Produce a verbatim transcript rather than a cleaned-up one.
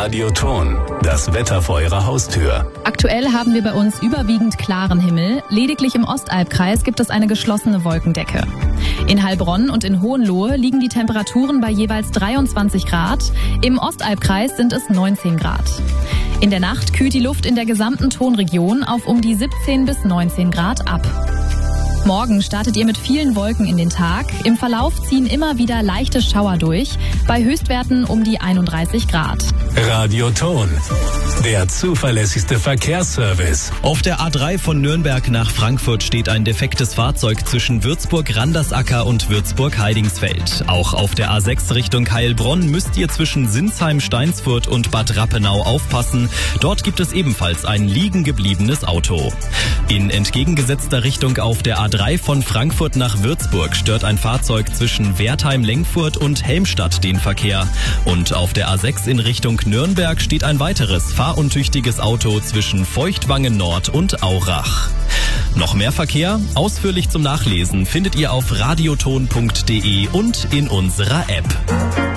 Radioton, das Wetter vor Ihrer Haustür. Aktuell haben wir bei uns überwiegend klaren Himmel. Lediglich im Ostalbkreis gibt es eine geschlossene Wolkendecke. In Heilbronn und in Hohenlohe liegen die Temperaturen bei jeweils dreiundzwanzig Grad. Im Ostalbkreis sind es neunzehn Grad. In der Nacht kühlt die Luft in der gesamten Tonregion auf um die siebzehn bis neunzehn Grad ab. Morgen startet ihr mit vielen Wolken in den Tag. Im Verlauf ziehen immer wieder leichte Schauer durch, bei Höchstwerten um die einunddreißig Grad. Radioton, der zuverlässigste Verkehrsservice. Auf der A drei von Nürnberg nach Frankfurt steht ein defektes Fahrzeug zwischen Würzburg-Randersacker und Würzburg-Heidingsfeld. Auch auf der A sechs Richtung Heilbronn müsst ihr zwischen Sinsheim, Steinsfurt und Bad Rappenau aufpassen. Dort gibt es ebenfalls ein liegen gebliebenes Auto. In entgegengesetzter Richtung auf der A drei von Frankfurt nach Würzburg stört ein Fahrzeug zwischen Wertheim-Lenkfurt und Helmstadt den Verkehr. Und auf der A sechs in Richtung Nürnberg steht ein weiteres fahruntüchtiges Auto zwischen Feuchtwangen Nord und Aurach. Noch mehr Verkehr? Ausführlich zum Nachlesen findet ihr auf radioton punkt de und in unserer App.